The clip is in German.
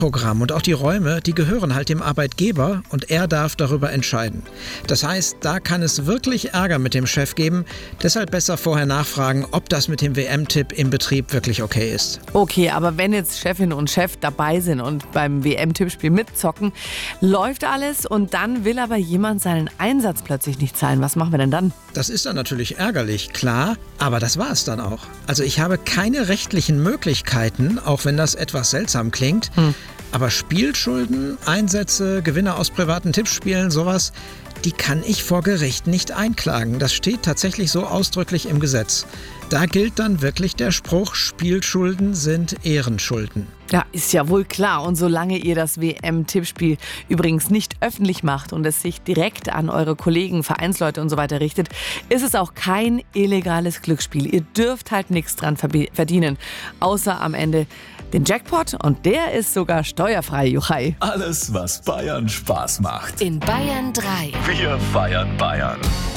Programm und auch die Räume, die gehören halt dem Arbeitgeber und er darf darüber entscheiden. Das heißt, da kann es wirklich Ärger mit dem Chef geben. Deshalb besser vorher nachfragen, ob das mit dem WM-Tipp im Betrieb wirklich okay ist. Okay, aber wenn jetzt Chefin und Chef dabei sind und beim WM-Tippspiel mitzocken, läuft alles und dann will aber jemand seinen Einsatz plötzlich nicht zahlen. Was machen wir denn dann? Das ist dann natürlich ärgerlich, klar, aber das war es dann auch. Also ich habe keine rechtlichen Möglichkeiten, auch wenn das etwas seltsam klingt. Aber Spielschulden, Einsätze, Gewinne aus privaten Tippspielen, sowas, die kann ich vor Gericht nicht einklagen. Das steht tatsächlich so ausdrücklich im Gesetz. Da gilt dann wirklich der Spruch, Spielschulden sind Ehrenschulden. Ja, ist ja wohl klar. Und solange ihr das WM-Tippspiel übrigens nicht öffentlich macht und es sich direkt an eure Kollegen, Vereinsleute und so weiter richtet, ist es auch kein illegales Glücksspiel. Ihr dürft halt nichts dran verdienen, außer am Ende den Jackpot. Und der ist sogar steuerfrei, Juchai. Alles, was Bayern Spaß macht. In Bayern 3. Wir feiern Bayern.